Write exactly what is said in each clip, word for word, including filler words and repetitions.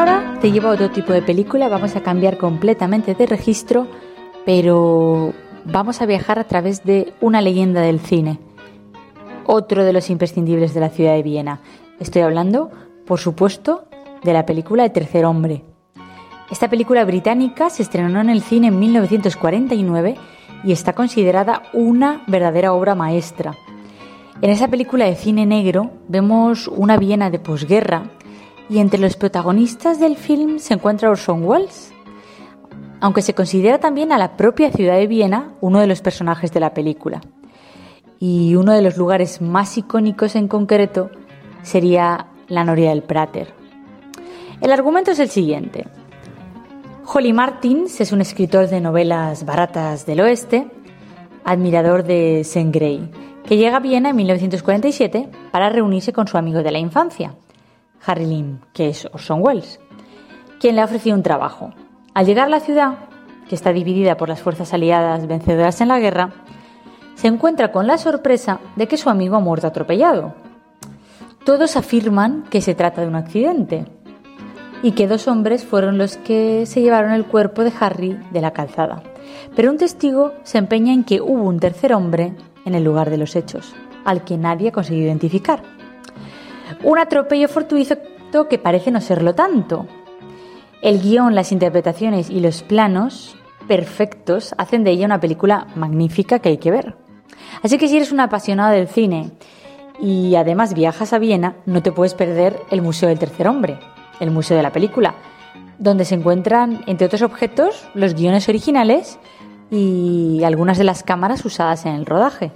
ahora te llevo a otro tipo de película, vamos a cambiar completamente de registro, pero vamos a viajar a través de una leyenda del cine, otro de los imprescindibles de la ciudad de Viena. Estoy hablando, por supuesto, de la película El tercer hombre. Esta película británica se estrenó en el cine en mil novecientos cuarenta y nueve y está considerada una verdadera obra maestra. En esa película de cine negro vemos una Viena de posguerra y entre los protagonistas del film se encuentra Orson Welles, aunque se considera también a la propia ciudad de Viena uno de los personajes de la película. Y uno de los lugares más icónicos en concreto sería la Noria del Prater. El argumento es el siguiente. Holly Martins es un escritor de novelas baratas del oeste, admirador de Sean Grey, que llega a Viena en mil novecientos cuarenta y siete para reunirse con su amigo de la infancia, Harry Lime, que es Orson Welles, quien le ha ofrecido un trabajo. Al llegar a la ciudad, que está dividida por las fuerzas aliadas vencedoras en la guerra, se encuentra con la sorpresa de que su amigo ha muerto atropellado. Todos afirman que se trata de un accidente y que dos hombres fueron los que se llevaron el cuerpo de Harry de la calzada. Pero un testigo se empeña en que hubo un tercer hombre en el lugar de los hechos, al que nadie ha conseguido identificar. Un atropello fortuito que parece no serlo tanto. El guión, las interpretaciones y los planos perfectos hacen de ella una película magnífica que hay que ver. Así que si eres un apasionado del cine y además viajas a Viena, no te puedes perder el Museo del Tercer Hombre, el museo de la película, donde se encuentran, entre otros objetos, los guiones originales y algunas de las cámaras usadas en el rodaje.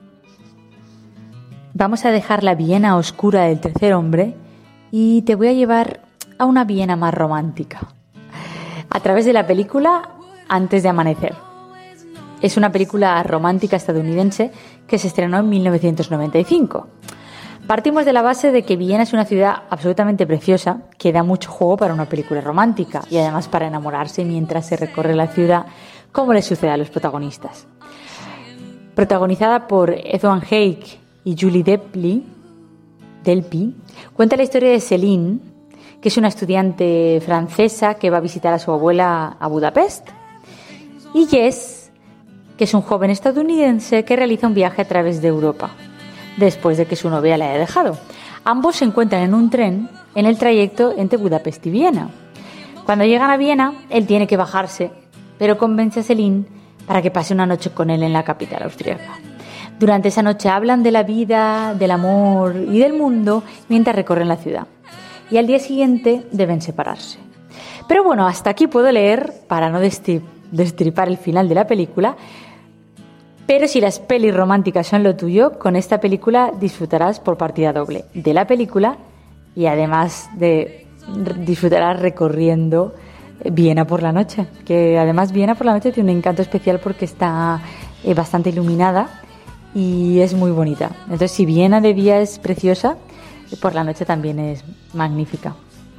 Vamos a dejar la Viena oscura del Tercer Hombre y te voy a llevar a una Viena más romántica, a través de la película Antes de amanecer. Es una película romántica estadounidense que se estrenó en mil novecientos noventa y cinco. Partimos de la base de que Viena es una ciudad absolutamente preciosa que da mucho juego para una película romántica y además para enamorarse mientras se recorre la ciudad, como le sucede a los protagonistas. Protagonizada por Ethan Hawke y Julie Delpy, Delpy, cuenta la historia de Céline, que es una estudiante francesa que va a visitar a su abuela a Budapest, y Jess, que es un joven estadounidense que realiza un viaje a través de Europa, después de que su novia la haya dejado. Ambos se encuentran en un tren en el trayecto entre Budapest y Viena. Cuando llegan a Viena, él tiene que bajarse, pero convence a Céline para que pase una noche con él en la capital austríaca. Durante esa noche hablan de la vida, del amor y del mundo mientras recorren la ciudad. Y al día siguiente deben separarse. Pero bueno, hasta aquí puedo leer para no destri- destripar el final de la película. Pero si las pelis románticas son lo tuyo, con esta película disfrutarás por partida doble de la película y además de disfrutarás recorriendo Viena por la noche, que además Viena por la noche tiene un encanto especial porque está eh, bastante iluminada y es muy bonita. Entonces, si Viena de día es preciosa, por la noche también es magnífica.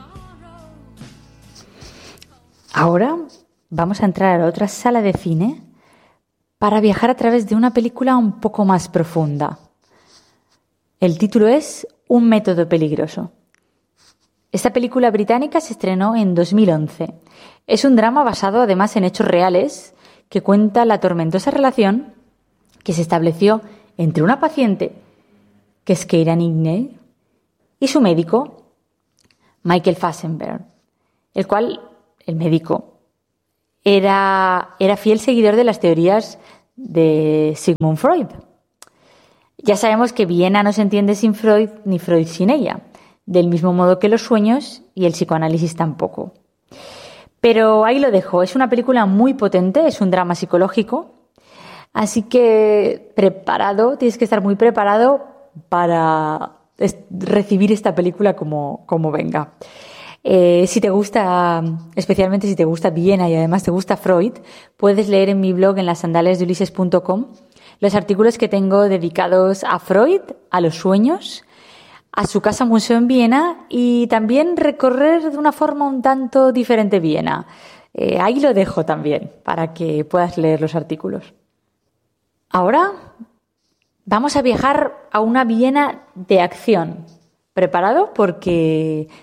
Ahora vamos a entrar a otra sala de cine para viajar a través de una película un poco más profunda. El título es Un método peligroso. Esta película británica se estrenó en dos mil once. Es un drama basado además en hechos reales que cuenta la tormentosa relación que se estableció entre una paciente, que es Keira Knightley, y su médico, Michael Fassbender, el cual, el médico, era, era fiel seguidor de las teorías de Sigmund Freud. Ya sabemos que Viena no se entiende sin Freud ni Freud sin ella, del mismo modo que los sueños y el psicoanálisis tampoco. Pero ahí lo dejo, es una película muy potente, es un drama psicológico, así que preparado, tienes que estar muy preparado para recibir esta película como, como venga. Eh, si te gusta, especialmente si te gusta Viena y además te gusta Freud, puedes leer en mi blog en las sandalias de ulises punto com los artículos que tengo dedicados a Freud, a los sueños, a su casa museo en Viena y también recorrer de una forma un tanto diferente Viena. Eh, ahí lo dejo también para que puedas leer los artículos. Ahora vamos a viajar a una Viena de acción. ¿Preparado? Porque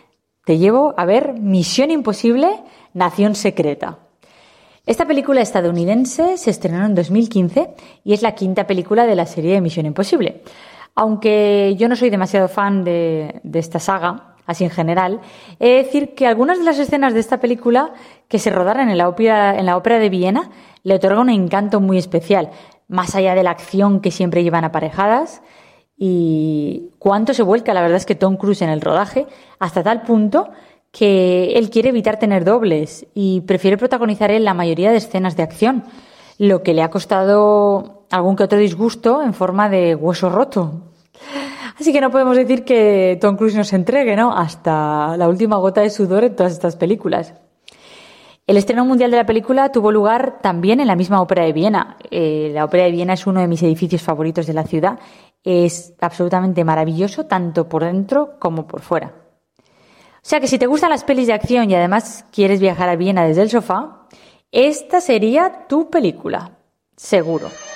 te llevo a ver Misión Imposible, Nación Secreta. Esta película estadounidense se estrenó en dos mil quince y es la quinta película de la serie de Misión Imposible. Aunque yo no soy demasiado fan de, de esta saga, así en general, he de decir que algunas de las escenas de esta película que se rodaron en la ópera, en la ópera de Viena le otorgan un encanto muy especial, más allá de la acción que siempre llevan aparejadas. Y cuánto se vuelca, la verdad es que Tom Cruise en el rodaje, hasta tal punto que él quiere evitar tener dobles y prefiere protagonizar él la mayoría de escenas de acción, lo que le ha costado algún que otro disgusto en forma de hueso roto. Así que no podemos decir que Tom Cruise nos entregue, ¿no?, hasta la última gota de sudor en todas estas películas. El estreno mundial de la película tuvo lugar también en la misma Ópera de Viena. Eh, la Ópera de Viena es uno de mis edificios favoritos de la ciudad. Es absolutamente maravilloso, tanto por dentro como por fuera. O sea que si te gustan las pelis de acción y además quieres viajar a Viena desde el sofá, esta sería tu película, seguro.